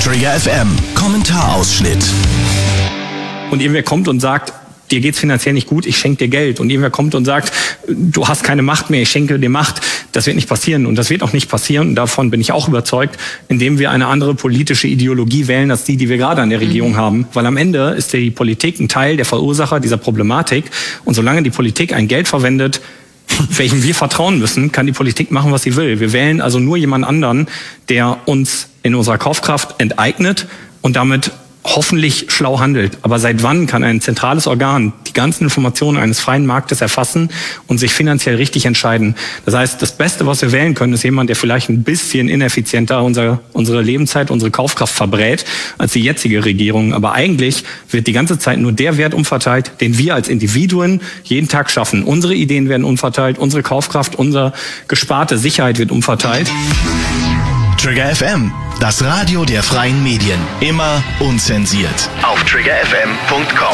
Trigger FM, Kommentarausschnitt. Und irgendwer kommt und sagt, dir geht's finanziell nicht gut, ich schenke dir Geld. Und irgendwer kommt und sagt, du hast keine Macht mehr, ich schenke dir Macht. Das wird nicht passieren. Und das wird auch nicht passieren. Und davon bin ich auch überzeugt, indem wir eine andere politische Ideologie wählen, als die wir gerade an der Regierung haben. Weil am Ende ist die Politik ein Teil der Verursacher dieser Problematik. Und solange die Politik ein Geld verwendet, welchem wir vertrauen müssen, kann die Politik machen, was sie will. Wir wählen also nur jemand anderen, der uns in unserer Kaufkraft enteignet und damit hoffentlich schlau handelt. Aber seit wann kann ein zentrales Organ die ganzen Informationen eines freien Marktes erfassen und sich finanziell richtig entscheiden? Das heißt, das Beste, was wir wählen können, ist jemand, der vielleicht ein bisschen ineffizienter unsere Lebenszeit, unsere Kaufkraft verbrät als die jetzige Regierung. Aber eigentlich wird die ganze Zeit nur der Wert umverteilt, den wir als Individuen jeden Tag schaffen. Unsere Ideen werden umverteilt, unsere Kaufkraft, unsere gesparte Sicherheit wird umverteilt. Trigger FM, das Radio der freien Medien. Immer unzensiert. Auf triggerfm.com.